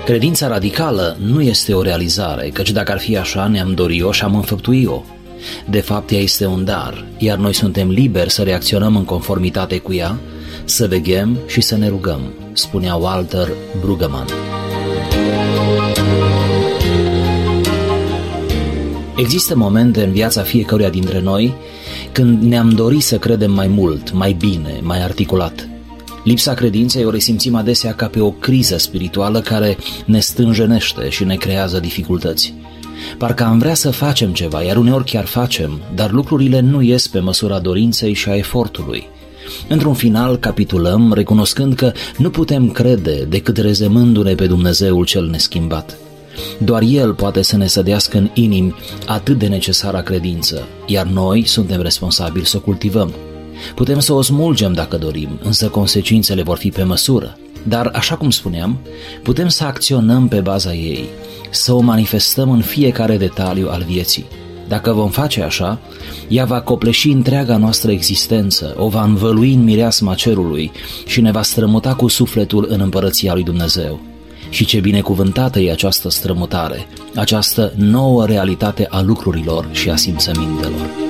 Credința radicală nu este o realizare, căci dacă ar fi așa, ne-am dori-o și am înfăptui-o. De fapt, ea este un dar, iar noi suntem liberi să reacționăm în conformitate cu ea, să veghem și să ne rugăm, spunea Walter Brueggemann. Există momente în viața fiecăruia dintre noi când ne-am dorit să credem mai mult, mai bine, mai articulat. Lipsa credinței o resimțim adesea ca pe o criză spirituală care ne stânjenește și ne creează dificultăți. Parcă am vrea să facem ceva, iar uneori chiar facem, dar lucrurile nu ies pe măsura dorinței și a efortului. Într-un final capitulăm, recunoscând că nu putem crede decât rezemându-ne pe Dumnezeul cel neschimbat. Doar El poate să ne sădească în inimi atât de necesara credință, iar noi suntem responsabili să o cultivăm. Putem să o smulgem dacă dorim, însă consecințele vor fi pe măsură. Dar, așa cum spuneam, putem să acționăm pe baza ei, să o manifestăm în fiecare detaliu al vieții. Dacă vom face așa, ea va copleși întreaga noastră existență, o va învălui în mireasma cerului și ne va strămuta cu sufletul în împărăția lui Dumnezeu. Și ce binecuvântată e această strămutare, această nouă realitate a lucrurilor și a simțămintelor.